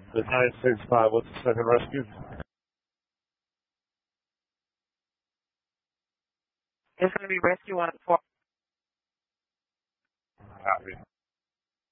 The 965, what's the second rescue? It's going to be rescue on 4. Copy.